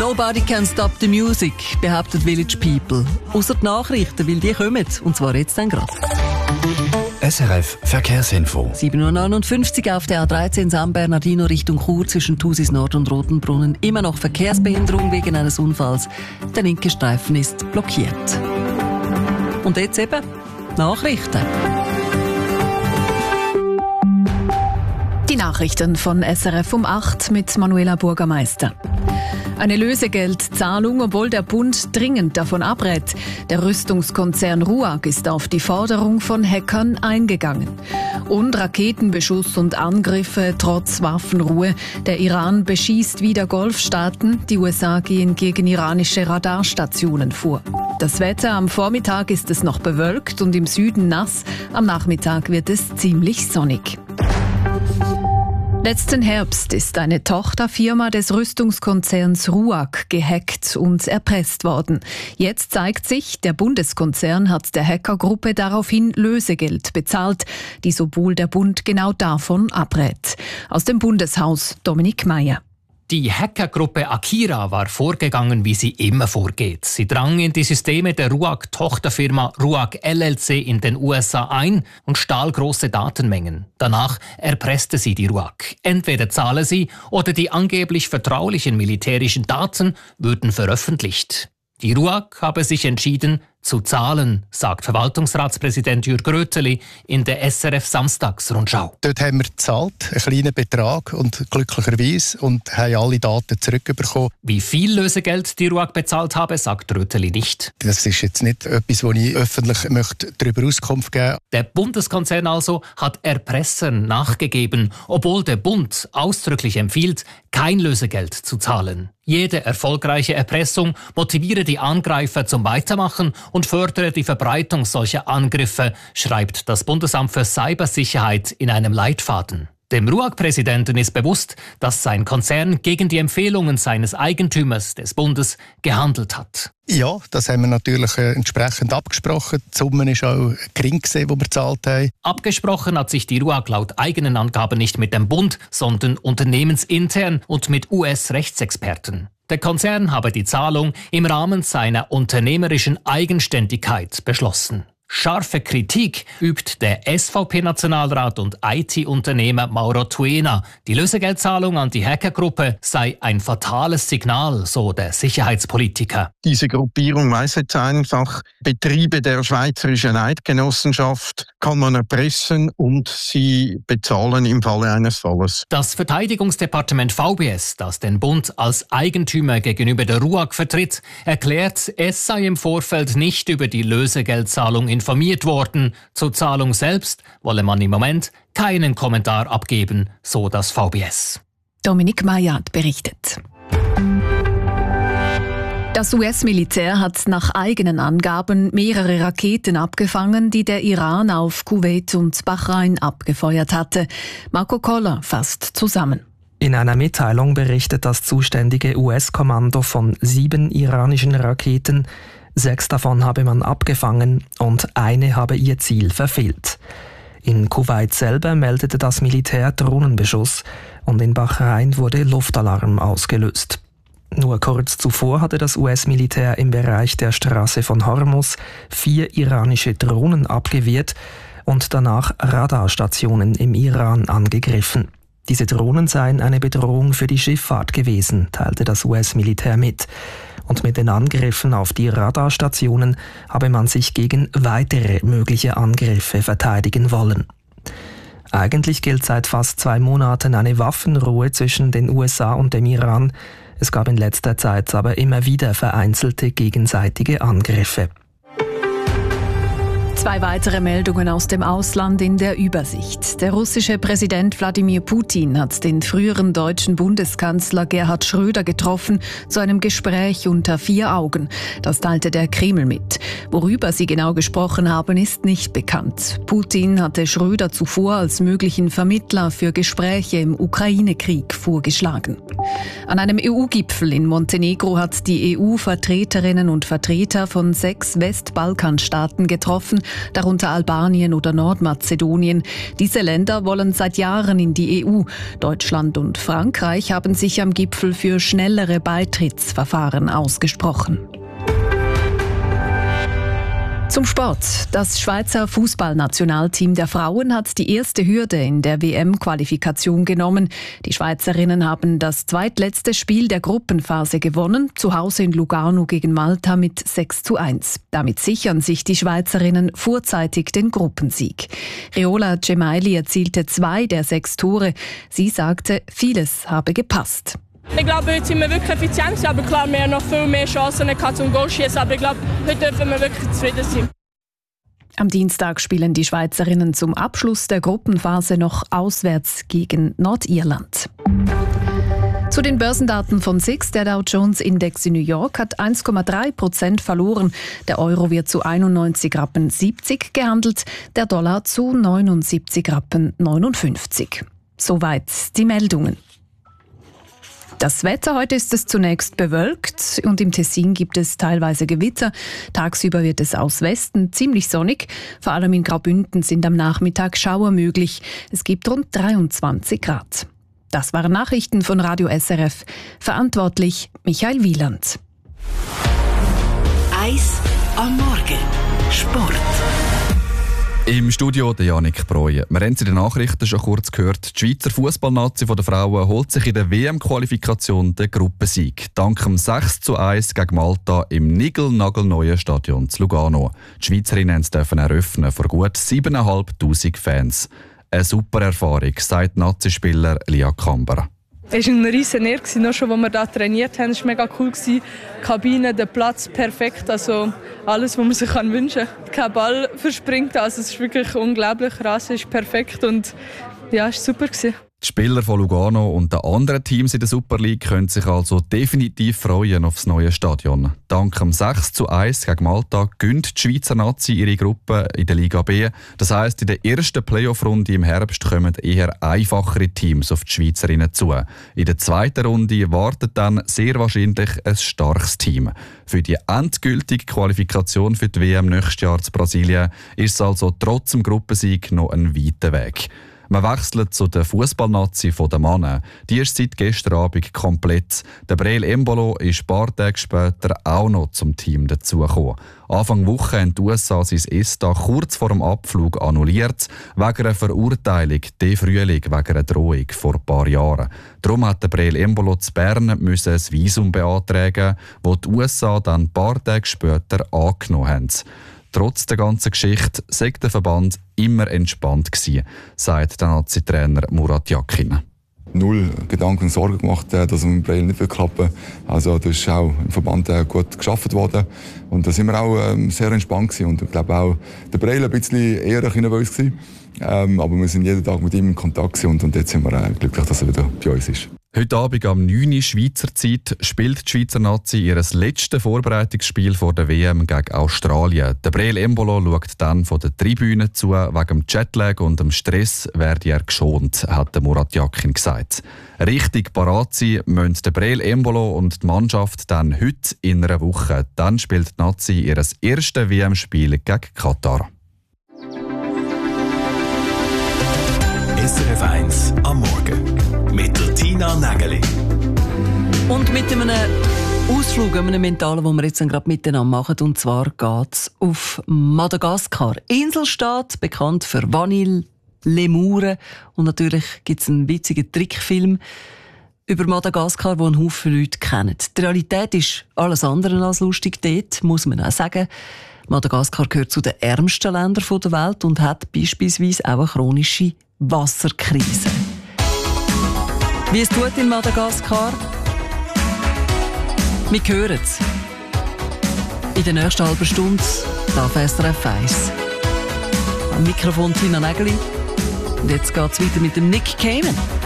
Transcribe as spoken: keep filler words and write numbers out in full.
Nobody can stop the music, behauptet Village People. Ausser die Nachrichten, weil die kommen. Und zwar jetzt dann gerade. S R F Verkehrsinfo. sieben Uhr neunundfünfzig auf der A dreizehn San Bernardino Richtung Chur zwischen Thusis Nord und Rotenbrunnen. Immer noch Verkehrsbehinderung wegen eines Unfalls. Der linke Streifen ist blockiert. Und jetzt eben Nachrichten. Die Nachrichten von S R F um acht mit Manuela Burgermeister. Eine Lösegeldzahlung, obwohl der Bund dringend davon abrät. Der Rüstungskonzern RUAG ist auf die Forderung von Hackern eingegangen. Und Raketenbeschuss und Angriffe trotz Waffenruhe. Der Iran beschießt wieder Golfstaaten. Die U S A gehen gegen iranische Radarstationen vor. Das Wetter: am Vormittag ist es noch bewölkt und im Süden nass. Am Nachmittag wird es ziemlich sonnig. Letzten Herbst ist eine Tochterfirma des Rüstungskonzerns RUAG gehackt und erpresst worden. Jetzt zeigt sich, der Bundeskonzern hat der Hackergruppe daraufhin Lösegeld bezahlt, die sowohl der Bund genau davon abrät. Aus dem Bundeshaus Dominik Meyer. Die Hackergruppe Akira war vorgegangen, wie sie immer vorgeht. Sie drang in die Systeme der RUAG-Tochterfirma RUAG L L C in den U S A ein und stahl große Datenmengen. Danach erpresste sie die RUAG. Entweder zahle sie oder die angeblich vertraulichen militärischen Daten würden veröffentlicht. Die RUAG habe sich entschieden, zu zahlen, sagt Verwaltungsratspräsident Jürg Röteli in der S R F-Samstagsrundschau. Dort haben wir gezahlt, einen kleinen Betrag, und glücklicherweise, und haben alle Daten zurückbekommen. Wie viel Lösegeld die RUAG bezahlt habe, sagt Röteli nicht. Das ist jetzt nicht etwas, wo ich öffentlich möchte darüber Auskunft geben möchte. Der Bundeskonzern also hat Erpressern nachgegeben, obwohl der Bund ausdrücklich empfiehlt, kein Lösegeld zu zahlen. Jede erfolgreiche Erpressung motiviere die Angreifer zum Weitermachen und fördere die Verbreitung solcher Angriffe, schreibt das Bundesamt für Cybersicherheit in einem Leitfaden. Dem RUAG-Präsidenten ist bewusst, dass sein Konzern gegen die Empfehlungen seines Eigentümers, des Bundes, gehandelt hat. Ja, das haben wir natürlich äh, entsprechend abgesprochen. Die Summe war auch gering, die wir gezahlt haben. Abgesprochen hat sich die RUAG laut eigenen Angaben nicht mit dem Bund, sondern unternehmensintern und mit U S-Rechtsexperten. Der Konzern habe die Zahlung im Rahmen seiner unternehmerischen Eigenständigkeit beschlossen. Scharfe Kritik übt der S V P-Nationalrat und I T-Unternehmer Mauro Tuena. Die Lösegeldzahlung an die Hackergruppe sei ein fatales Signal, so der Sicherheitspolitiker. Diese Gruppierung weiß jetzt einfach, Betriebe der Schweizerischen Eidgenossenschaft kann man erpressen und sie bezahlen im Falle eines Falles. Das Verteidigungsdepartement V B S, das den Bund als Eigentümer gegenüber der RUAG vertritt, erklärt, es sei im Vorfeld nicht über die Lösegeldzahlung informiert worden. Zur Zahlung selbst wolle man im Moment keinen Kommentar abgeben, so das V B S. Dominik Meyer hat berichtet. Das U S-Militär hat nach eigenen Angaben mehrere Raketen abgefangen, die der Iran auf Kuwait und Bahrain abgefeuert hatte. Marco Koller fasst zusammen. In einer Mitteilung berichtet das zuständige U S-Kommando von sieben iranischen Raketen. Sechs davon habe man abgefangen und eine habe ihr Ziel verfehlt. In Kuwait selber meldete das Militär Drohnenbeschuss und in Bahrain wurde Luftalarm ausgelöst. Nur kurz zuvor hatte das U S-Militär im Bereich der Straße von Hormuz vier iranische Drohnen abgewehrt und danach Radarstationen im Iran angegriffen. Diese Drohnen seien eine Bedrohung für die Schifffahrt gewesen, teilte das U S-Militär mit. Und mit den Angriffen auf die Radarstationen habe man sich gegen weitere mögliche Angriffe verteidigen wollen. Eigentlich gilt seit fast zwei Monaten eine Waffenruhe zwischen den U S A und dem Iran. Es gab in letzter Zeit aber immer wieder vereinzelte gegenseitige Angriffe. Zwei weitere Meldungen aus dem Ausland in der Übersicht. Der russische Präsident Wladimir Putin hat den früheren deutschen Bundeskanzler Gerhard Schröder getroffen zu einem Gespräch unter vier Augen. Das teilte der Kreml mit. Worüber sie genau gesprochen haben, ist nicht bekannt. Putin hatte Schröder zuvor als möglichen Vermittler für Gespräche im Ukraine-Krieg vorgeschlagen. An einem E U-Gipfel in Montenegro hat die E U Vertreterinnen und Vertreter von sechs Westbalkanstaaten getroffen. darunter Albanien oder Nordmazedonien. Diese Länder wollen seit Jahren in die E U. Deutschland und Frankreich haben sich am Gipfel für schnellere Beitrittsverfahren ausgesprochen. Zum Sport. Das Schweizer Fußballnationalteam der Frauen hat die erste Hürde in der W M-Qualifikation genommen. Die Schweizerinnen haben das zweitletzte Spiel der Gruppenphase gewonnen, zu Hause in Lugano gegen Malta mit sechs zu eins. Damit sichern sich die Schweizerinnen vorzeitig den Gruppensieg. Reola Gemaili erzielte zwei der sechs Tore. Sie sagte, vieles habe gepasst. Ich glaube, heute sind wir wirklich effizient, aber klar, wir haben noch viel mehr Chancen gehabt zum Goal schießen, aber ich glaube, heute dürfen wir wirklich zufrieden sein. Am Dienstag spielen die Schweizerinnen zum Abschluss der Gruppenphase noch auswärts gegen Nordirland. Zu den Börsendaten von S I X. Der Dow Jones Index in New York hat eins Komma drei Prozent verloren. Der Euro wird zu einundneunzig Rappen siebzig gehandelt, der Dollar zu neunundsiebzig Rappen neunundfünfzig. Soweit die Meldungen. Das Wetter, heute ist es zunächst bewölkt und im Tessin gibt es teilweise Gewitter. Tagsüber wird es aus Westen ziemlich sonnig. Vor allem in Graubünden sind am Nachmittag Schauer möglich. Es gibt rund dreiundzwanzig Grad. Das waren Nachrichten von Radio S R F. Verantwortlich Michael Wieland. Eis am Morgen. Sport. Im Studio der Janik Breuer. Wir haben es in den Nachrichten schon kurz gehört. Die Schweizer Fußballnazi der Frauen holt sich in der W M-Qualifikation den Gruppensieg. Dank dem sechs zu eins gegen Malta im nigelnagelneuen Stadion zu Lugano. Die Schweizerinnen dürfen eröffnen vor gut siebentausendfünfhundert Fans. Eine super Erfahrung, sagt Nazi-Spieler Lia Kamber. Es war ein riesen Ehre, noch schon, als wir hier trainiert haben. Es war mega cool. Die Kabine, der Platz, perfekt. Also alles, was man sich wünschen kann. Kein Ball verspringt. Also es ist wirklich unglaublich. Rasse ist perfekt und ja, es war super. Die Spieler von Lugano und den anderen Teams in der Super League können sich also definitiv freuen auf das neue Stadion. Dank dem sechs zu eins gegen Malta gönnt die Schweizer Nazi ihre Gruppe in der Liga B. Das heisst, in der ersten Playoff-Runde im Herbst kommen eher einfachere Teams auf die Schweizerinnen zu. In der zweiten Runde wartet dann sehr wahrscheinlich ein starkes Team. Für die endgültige Qualifikation für die W M nächstes Jahr zu Brasilien ist es also trotz dem Gruppensieg noch ein weiter Weg. Man wechselt zu der Fußballnazi der Männer. Die ist seit gestern Abend komplett. Der Breel Embolo ist ein paar Tage später auch noch zum Team dazugekommen. Anfang Woche haben die U S A sein ESTA kurz vor dem Abflug annulliert, wegen einer Verurteilung, den Frühling wegen einer Drohung vor ein paar Jahren. Darum hat der Breel Embolo zu Bern müssen ein Visum beantragen, das die U S A dann ein paar Tage später angenommen haben. Trotz der ganzen Geschichte sei der Verband immer entspannt gewesen, sagt der Nazi-Trainer Murat Yakin. Null Gedanken und Sorgen gemacht, dass es mit Breel nicht klappen wird. Also das ist auch im Verband gut geschafft worden. Und da sind wir auch ähm, sehr entspannt gewesen. Und ich glaube auch, der Breel ein bisschen eher nervös gewesen. Ähm, aber wir sind jeden Tag mit ihm in Kontakt gewesen. Und, und jetzt sind wir äh, glücklich, dass er wieder bei uns ist. Heute Abend um neun Uhr Schweizer Zeit spielt die Schweizer Nazi ihr letztes Vorbereitungsspiel vor der W M gegen Australien. Der Breel Embolo schaut dann von der Tribüne zu. Wegen dem Jetlag und dem Stress werde er geschont, hat der Murat Yakin gesagt. Richtig parat sein müssen der Breel Embolo und die Mannschaft dann heute in einer Woche. Dann spielt die Nazi ihr erstes W M-Spiel gegen Katar. S R F eins am Morgen mit der Tina Nägeli. Und mit einem Ausflug, einem mentalen, den wir jetzt gerade miteinander machen. Und zwar geht es auf Madagaskar. Inselstaat, bekannt für Vanille, Lemuren. Und natürlich gibt es einen witzigen Trickfilm über Madagaskar, den ein Haufen Leute kennen. Die Realität ist alles andere als lustig dort, muss man auch sagen. Madagaskar gehört zu den ärmsten Ländern der Welt und hat beispielsweise auch eine chronische Wasserkrise. Wie es tut in Madagaskar? Wir hören es. In der nächsten halben Stunde auf S R F eins. Am Mikrofon Tina Nägeli. Und jetzt geht es weiter mit dem Nick Cayman.